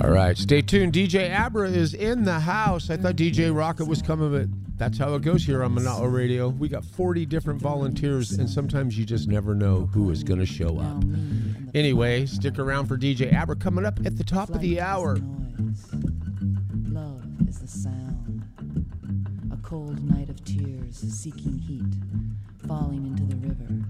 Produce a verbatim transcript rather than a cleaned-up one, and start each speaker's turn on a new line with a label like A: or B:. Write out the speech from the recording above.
A: All right, stay tuned. D J Abra is in the house. I thought D J Rocket was coming, but that's how it goes here on Manalo Radio. We got forty different volunteers, and sometimes you just never know who is going to show up. Anyway, stick around for D J Abra coming up at the top of the hour.
B: Love is the sound. A cold night of tears, seeking heat, falling into the river.